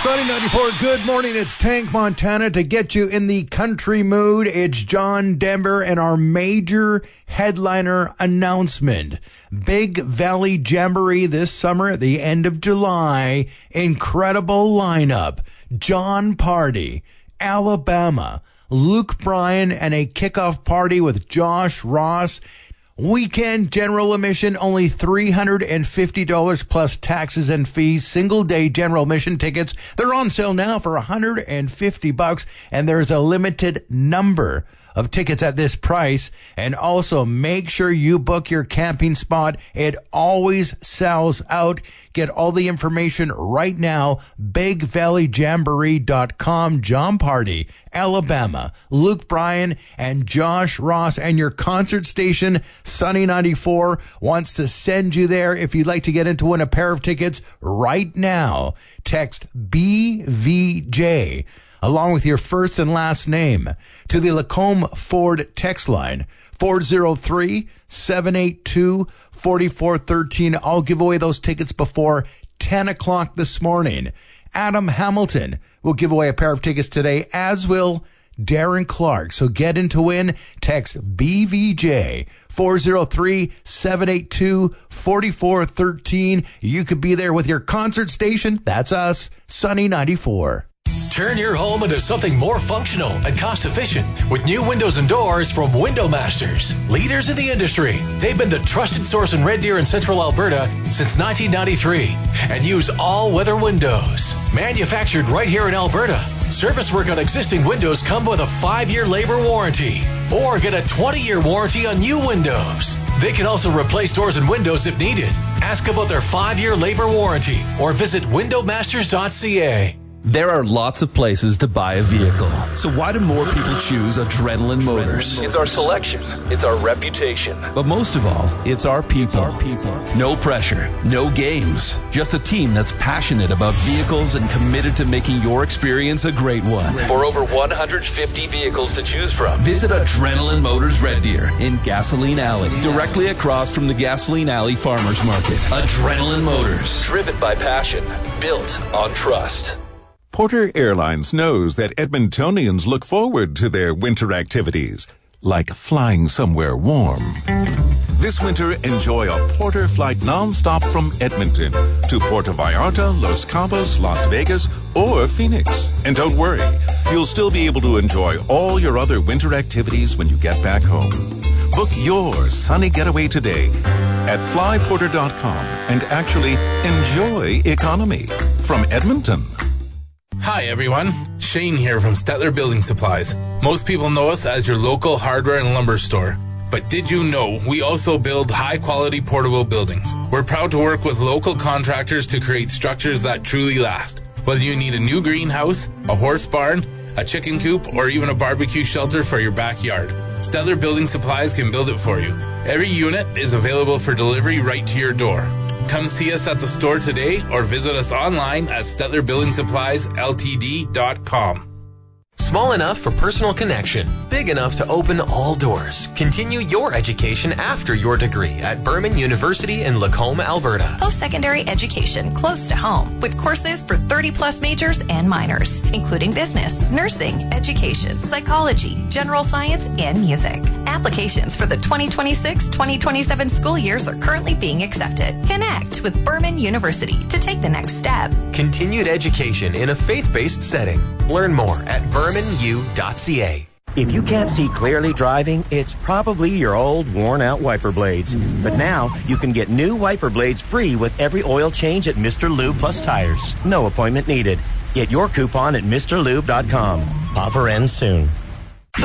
Sunny 94, good morning. It's Tank Montana to get you in the country mood. It's John Denver and our major headliner announcement. Big Valley Jamboree this summer at the end of July. Incredible lineup. John Party, Alabama, Luke Bryan, and a kickoff party with Josh Ross. Weekend general admission, only $350 plus taxes and fees. Single day general admission tickets, they're on sale now for $150, and there's a limited number of tickets at this price. And also make sure you book your camping spot. It always sells out. Get all the information right now. BigValleyJamboree.com. John Party, Alabama, Luke Bryan, and Josh Ross, and your concert station, Sunny 94, wants to send you there. If you'd like to get into win a pair of tickets right now, text BVJ along with your first and last name to the Lacombe Ford text line, 403-782-4413. I'll give away those tickets before 10 o'clock this morning. Adam Hamilton will give away a pair of tickets today, as will Darren Clark. So get in to win. Text BVJ 403-782-4413. You could be there with your concert station. That's us, Sunny 94. Turn your home into something more functional and cost-efficient with new windows and doors from Window Masters, leaders in the industry. They've been the trusted source in Red Deer and Central Alberta since 1993 and use all-weather windows. Manufactured right here in Alberta. Service work on existing windows come with a 5-year labor warranty or get a 20-year warranty on new windows. They can also replace doors and windows if needed. Ask about their 5-year labor warranty or visit windowmasters.ca. There are lots of places to buy a vehicle. So why do more people choose Adrenaline Motors? It's our selection. It's our reputation. But most of all, it's our people. No pressure, no games. Just a team that's passionate about vehicles and committed to making your experience a great one. For over 150 vehicles to choose from, visit Adrenaline Motors Red Deer in Gasoline Alley, directly across from the Gasoline Alley Farmers Market. Adrenaline Motors. Driven by passion. Built on trust. Porter Airlines knows that Edmontonians look forward to their winter activities, like flying somewhere warm. This winter, enjoy a Porter flight nonstop from Edmonton to Puerto Vallarta, Los Cabos, Las Vegas, or Phoenix. And don't worry, you'll still be able to enjoy all your other winter activities when you get back home. Book your sunny getaway today at flyporter.com and actually enjoy economy from Edmonton. Hi everyone, Shane here from Stettler Building Supplies. Most people know us as your local hardware and lumber store. But did you know we also build high-quality portable buildings? We're proud to work with local contractors to create structures that truly last. Whether you need a new greenhouse, a horse barn, a chicken coop, or even a barbecue shelter for your backyard, Stettler Building Supplies can build it for you. Every unit is available for delivery right to your door. Come see us at the store today or visit us online at StettlerBuildingSuppliesLTD.com. Small enough for personal connection, big enough to open all doors. Continue your education after your degree at Burman University in Lacombe, Alberta. Post-secondary education close to home with courses for 30-plus majors and minors, including business, nursing, education, psychology, general science, and music. Applications for the 2026-2027 school years are currently being accepted. Connect with Burman University to take the next step. Continued education in a faith-based setting. Learn more at burmanu.ca. If you can't see clearly driving, it's probably your old, worn-out wiper blades. But now, you can get new wiper blades free with every oil change at Mr. Lube Plus Tires. No appointment needed. Get your coupon at MrLube.com. Offer ends soon.